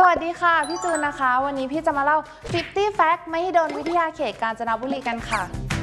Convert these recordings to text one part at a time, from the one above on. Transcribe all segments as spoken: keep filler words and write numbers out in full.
วัสดีค่ะพี่จูนนะคะวันนี้พี่จะมาเล่าห้าสิบ Fact มหิดลวิทยาเขตกาญจนบุรีกันค่ะ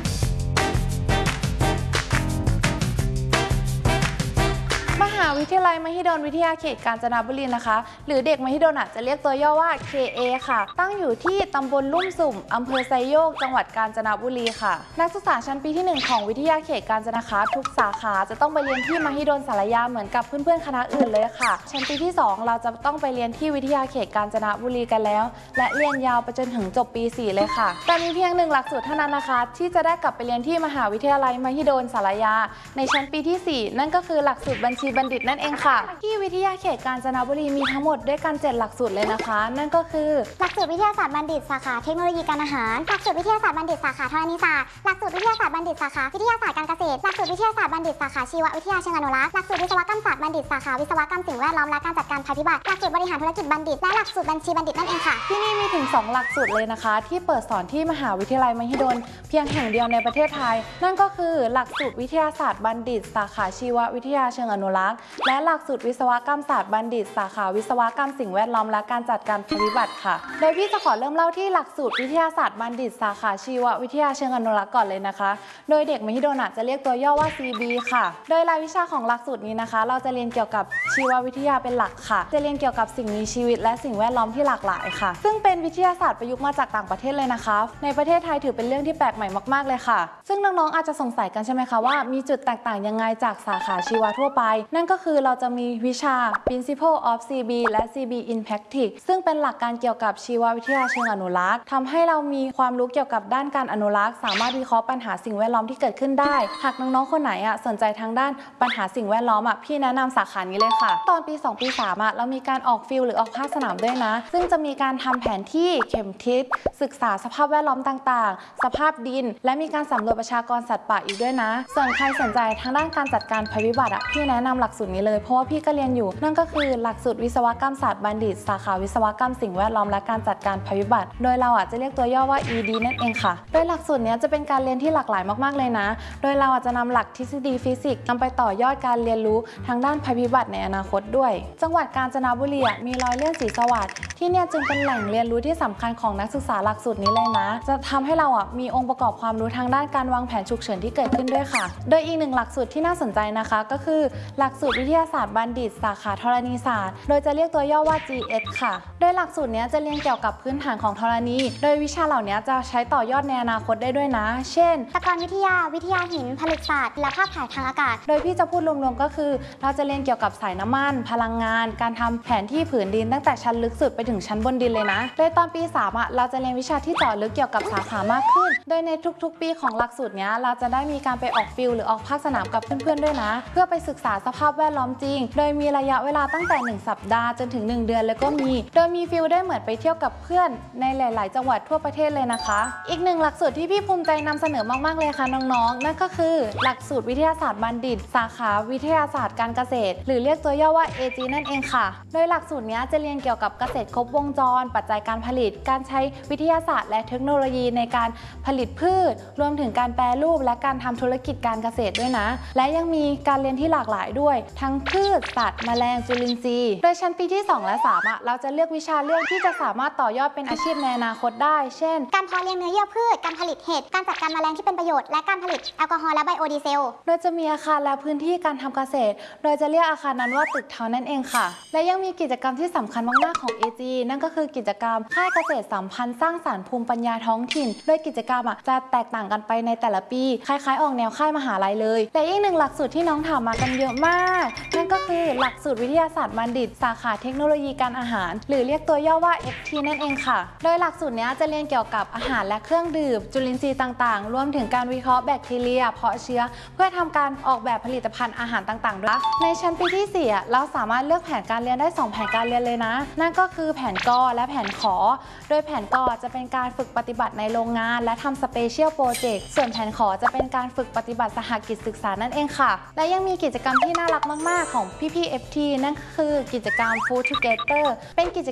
มหาวิทยาลัยมหิดลวิทยาเขตกาญจนบุรีนะคะหรือเด็กมหิดลอาจจะเรียกตัวย่อว่า เค เอ ค่ะตั้งอยู่ที่ตำบลลุ่มสุ่มอำเภอไซโยกจังหวัดกาญจนบุรีค่ะนักศึกษาชั้นปีที่หนึ่งของวิทยาเขตกาญจนคะทุกสาขาจะต้องไปเรียนที่มหิดลสารยาเหมือนกับเพื่อนๆคณะอื่นเลยค่ะชั้นปีที่สองเราจะต้องไปเรียนที่วิทยาเขตกาญจนบุรีกันแล้วและเรียนยาวไปจนถึงจบปีสี่เลยค่ะแต่มีเพียงหนึ่งหลักสูตรเท่านั้นนะคะที่จะได้กลับไปเรียนที่มหาวิทยาลัยมหิดลสารยาในชั้นปีที่สี่นั่นก็คือหลักสูตรบัญชีบัณฑิตนั่นเองค่ะที่วิทยาเขตกาญจนบุรีมีทั้งหมดด้วยกันเจ็ดหลักสูตรเลยนะคะนั่นก็คือหลักสูตรวิทยาศาสตร์บัณฑิตสาขาเทคโนโลยีการอาหารหลักสูตรวิทยาศาสตร์บัณฑิตสาขาธรณีศาสตร์หลักสูตรวิทยาศาสตร์บัณฑิตสาขาวิทยาศาสตร์การเกษตรหลักสูตรวิทยาศาสตร์บัณฑิตสาขาชีววิทยาเชิงอนุรักษ์หลักสูตรวิศวกรรมศาสตร์บัณฑิตสาขาวิศวกรรมสิ่งแวดล้อมและการจัดการภัยพิบัติหลักสูตรบริหารธุรกิจบัณฑิตและหลักสูตรบัญชีบัณฑิตนั่นเองค่ะที่นี่มีถึงสองหลักสูตรเลยนะคะที่เปิดสอนที่มหาวิทยาลัยมหิดลเพียงแห่งเดียวในประเทศไทยนั่นก็คือหลักสูตรวิทยาศาสตร์บัณฑิตสาขาชีววิทยาเชิงอนุรักษ์และหลักสูตรวิศวกรรมศาสตร์บัณฑิตสาขาวิศวกรรมสิ่งแวดล้อมและการจัดการภัยพิบัติค่ะโดยพี่จะขอเริ่มเล่าที่หลักสูตรวิทยาศาสตร์บัณฑิตสาขาชีววิทยาเชิงอนุรักษ์ก่อนเลยนะคะโดยเด็กมหิดลจะเรียกตัวย่อว่า ซี บี ค่ะโดยรายวิชาของหลักสูตรนี้นะคะเราจะเรียนเกี่ยวกับชีววิทยาเป็นหลักค่ะจะเรียนเกี่ยวกับสิ่งมีชีวิตและสิ่งแวดล้อมที่หลากหลายค่ะซึ่งเป็นวิทยาศาสตร์ประยุกต์มาจากต่างประเทศเลยนะคะในประเทศไทยถือเป็นเรื่องที่แปลกใหม่มากๆเลยค่ะซึ่งน้องๆอาจจะสงสัยกันใช่ไหมคะว่ามีจุดแตกต่างยังไงจากสาขาชีวะทั่วไปนั่นก็คือเราจะมีวิชา Principle of ซี บี และ ซี บี in Practice ซึ่งเป็นหลักการเกี่ยวกับชีววิทยาเชิงอนุรักษ์ทำให้เรามีความรู้เกี่ยวกับด้านการอนุรักษ์สามารถวิเคราะห์ปัญหาสิ่งแวดล้อมที่เกิดขึ้นได้หากน้องๆคนไหนอ่ะสนใจทางด้านปัญหาสิ่งแวดล้อมอ่ะพี่แนะนำสาขานี้เลยค่ะตอนปีสองปีสามอ่ะเรามีการออกฟิลหรือออกภาคสนามด้วยนะซึ่งจะมีการทำแผนที่เข็มทิศศึกษาสภาพแวดล้อมต่างๆสภาพดินและมีการสำรวจประชากรสัตว์ป่าอีกด้วยนะส่วนใครสนใจทางด้านการจัดการภัยพิบัติอ่ะพี่แนะนำหลักสูตรนี้เลยเพราะว่าพี่ก็เรียนอยู่นั่นก็คือหลักสูตรวิศวกรรมศาสตร์บัณฑิตสาขาวิศวกรรมสิ่งแวดล้อมและการจัดการภัยพิบัติโดยเราอ่ะจะเรียกตัวย่อว่า อี ดี นั่นเองค่ะโดยหลักสูตรนี้จะเป็นการเรียนที่หลากหลายมากๆเลยนะโดยเราอาจจะนำหลักทฤษฎีฟิสิกส์นำไปต่อยอดการเรียนรู้ทางด้านภัยพิบัติในอนาคตด้วยจังหวัดกาญจนบุรีมีรอยเลื่อนศรีสวัสดิ์ที่เนี่ยจึงเป็นแหล่งเรียนรู้ที่สำคัญของนักศึกษาหลักสูตรนี้เลยนะจะทำให้เราอ่ะมีองค์ประกอบความรู้ทางด้านการวางแผนฉุกเฉินที่เกิดขึ้นด้วยค่ะโดยอีกหนึ่งหลักสูตรที่น่าสนใจนะคะก็คือหลักสูตรวิทยาศาสตร์บัณฑิตสาขาธรณีศาสตร์โดยจะเรียกตัวย่อว่า จี เอส ค่ะโดยหลักสูตรนี้จะเรียนเกี่ยวกับพื้นฐานของธรณีโดยวิชาเหล่านี้จะใช้ต่อยอดในอนาคตได้ด้วยนะเช่นตะกอนวิทยาวิทยาหินผลิตศาสตร์และภาพถ่ายทางอากาศโดยพี่จะพูดรวมๆก็คือเราจะเรียนเกี่ยวกับสายน้ำมันพลังงานการทำแผนที่ผืนดินตั้งแต่ชั้นลึกสุดไปถึงชั้นบนดินเลยนะโดยตอนปีสามอ่ะเราจะเรียนวิชาที่เจาะลึกเกี่ยวกับสาขามากขึ้นโดยในทุกๆปีของหลักสูตรนี้เราจะได้มีการไปออกฟิลหรือออกภาคสนามกับเพื่อนๆด้วยนะเพื่อไปศึกษาสภาพแวดล้อมจริงโดยมีระยะเวลาตั้งแต่หนึ่งสัปดาห์จนถึงหนึ่งเดือนแล้วก็มีโดยมีฟิลได้เหมือนไปเที่ยวกับเพื่อนในหลายๆจังหวัดทั่วประเทศเลยนะคะอีกหนึ่งหลักสูตรที่พี่ภูมิใจนำเสนอมากๆเลยค่ะน้องๆนั่นก็คือหลักสูตรวิทยาศาสตร์บัณฑิตสาขาวิทยาศาสตร์การเกษตรหรือเรียกตัวย่อว่า เอ จี นั่นเองค่ะโดยหลักสูตรนี้จะเรียนเกี่ยวกับเกษตรครบวงจรปัจจัยการผลิตการใช้วิทยาศาสตร์และเทคโนโลยีในการผลิตพืชรวมถึงการแปรรูปและการทำธุรกิจการเกษตรด้วยนะและยังมีการเรียนที่หลากหลายด้วยทั้งพืชสัตว์แมลงจุลินทรีย์โดยชั้นปีที่สองและสามอ่ะเราจะเลือกวิชาเลือกที่จะสามารถต่อยอดเป็นอาชีพในอนาคตได้เช่นการเพาะเลี้ยงเนื้อเยื่อพืชการผลิตเห็ดการจัดการแมลงที่เป็นประโยชน์และการผลิตแอลกอฮอล์และไบโอดีเซลโดยจะมีอาคารและพื้นที่การทำเกษตรโดยจะเรียกอาคารนั้นว่าตึกเทานั่นเองค่ะและยังมีกิจกรรมที่สำคัญมากๆของ เอ จี นั่นก็คือกิจกรรมค่ายเกษตรสัมพันธ์สร้างสรรค์ภูมิปัญญาท้องถิ่นโดยกิจกรรมอ่ะจะแตกต่างกันไปในแต่ละปีคล้ายๆออกแนวค่ายมหาลัยเลยแต่อีกหนึ่งหลักสูตรที่น้องถามมากันเยอะมากนั่นก็คือหลักสูตรวิทยาศาสตร์บัณฑิตสาขาเทคโนโลยีการอาหารหรือเรียกตัวย่อว่า เอฟ ที นั่นเองค่ะโดยหลักสูตรนี้จะเรียนเกี่ยวกับอาหารและเครื่องดื่มจุลินทรีย์ต่างๆรวมถึงการวิเคราะห์แบคทีเรียเพาะเชื้อเพื่อทำการออกแบบผลิตภัณฑ์อาหารต่างๆด้วยในชั้นปีที่สี่เราสามารถเลือกแผนการเรียนได้สองแผนการเรียนเลยนะนั่นก็คือแผนกอและแผนขอโดยแผนกอจะเป็นการฝึกปฏิบัติในโรงงานและทำสเปเชียลโปรเจกต์ส่วนแผนขอจะเป็นการฝึกปฏิบัติสหกิจศึกษานั่นเองค่ะและยังมีกิจกรรมที่น่ารักมากๆของพี่ๆ เอฟ ที นั่นคือกิจกรรม Food Together เป็นกิจ